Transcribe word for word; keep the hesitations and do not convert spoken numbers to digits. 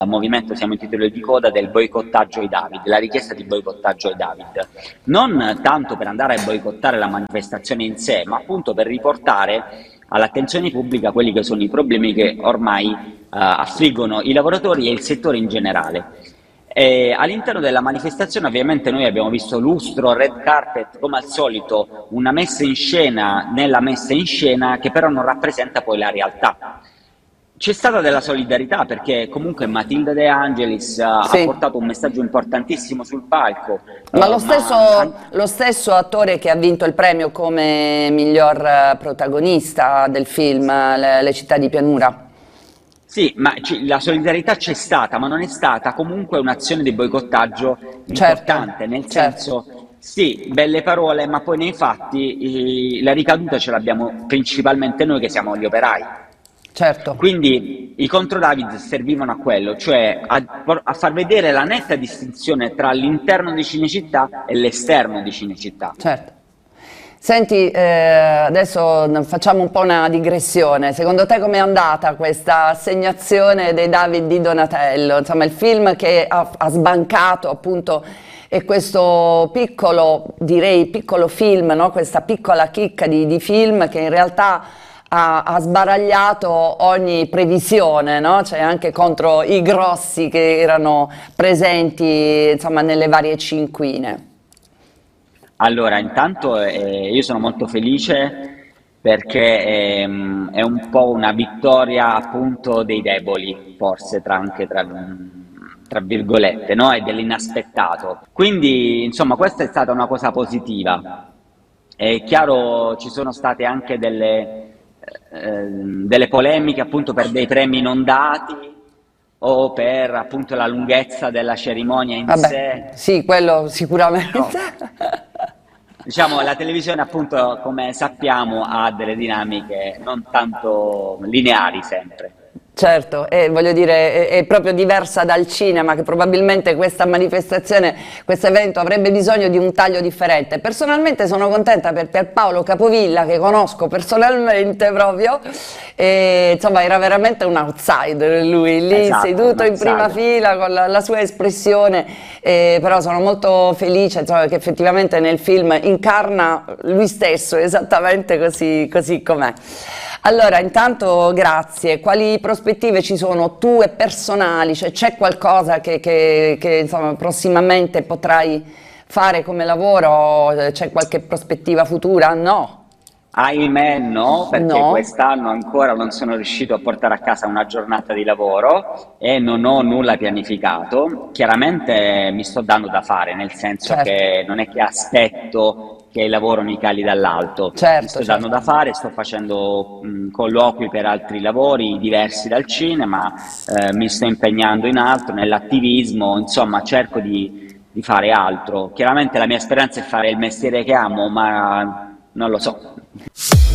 movimento Siamo in titolo di coda del boicottaggio ai David, la richiesta di boicottaggio ai David, non tanto per andare a boicottare la manifestazione in sé, ma appunto per riportare all'attenzione pubblica quelli che sono i problemi che ormai eh, affliggono i lavoratori e il settore in generale. E all'interno della manifestazione ovviamente noi abbiamo visto lustro, red carpet, come al solito una messa in scena nella messa in scena che però non rappresenta poi la realtà. C'è stata della solidarietà perché comunque Matilda De Angelis uh, ha Sì. portato un messaggio importantissimo sul palco. Ma uh, lo stesso, ma lo stesso attore che ha vinto il premio come miglior eh, protagonista del film Le, Le città di pianura. Sì, ma ci- la solidarietà c'è stata, ma non è stata comunque un'azione di boicottaggio Certo, importante, nel certo, senso, sì, belle parole, ma poi nei fatti eh, la ricaduta ce l'abbiamo principalmente noi che siamo gli operai. certo. Quindi i contro David servivano a quello, cioè a, a far vedere la netta distinzione tra l'interno di Cinecittà e l'esterno di Cinecittà. Certo. Senti, eh, adesso facciamo un po' una digressione. Secondo te com'è andata questa assegnazione dei David di Donatello? Insomma, il film che ha, ha sbancato appunto è questo piccolo, direi piccolo film, no? Questa piccola chicca di, di film che in realtà ha, ha sbaragliato ogni previsione, no? Cioè anche contro i grossi che erano presenti, insomma, nelle varie cinquine. Allora, intanto eh, io sono molto felice perché ehm, è un po' una vittoria appunto dei deboli, forse tra, anche tra, tra virgolette, no? E dell'inaspettato. Quindi, insomma, questa è stata una cosa positiva. È chiaro, ci sono state anche delle, eh, delle polemiche appunto per dei premi non dati o per appunto la lunghezza della cerimonia in Vabbè, sé. sì, quello sicuramente. Però, diciamo, la televisione appunto, come sappiamo, ha delle dinamiche non tanto lineari sempre. Certo, e voglio dire, è, è proprio diversa dal cinema, che probabilmente questa manifestazione, questo evento avrebbe bisogno di un taglio differente. Personalmente sono contenta per Pierpaolo Capovilla, che conosco personalmente proprio, e insomma era veramente un outsider lui, lì Esatto, un seduto in prima outsider. fila con la, la sua espressione, eh, però sono molto felice insomma, che effettivamente nel film incarna lui stesso esattamente così, così com'è. Allora, intanto grazie. Quali prospettive ci sono tue personali? Cioè, c'è qualcosa che, che, che, insomma, prossimamente potrai fare come lavoro? C'è qualche prospettiva futura? No, Ahimè no, perché no, quest'anno ancora non sono riuscito a portare a casa una giornata di lavoro e non ho nulla pianificato. Chiaramente mi sto dando da fare, nel senso certo, che non è che aspetto che il lavoro mi cali dall'alto, mi certo, sto dando certo. da fare, sto facendo mh, colloqui per altri lavori diversi dal cinema, eh, mi sto impegnando in altro, nell'attivismo, insomma cerco di, di fare altro. Chiaramente la mia speranza è fare il mestiere che amo, ma non lo so.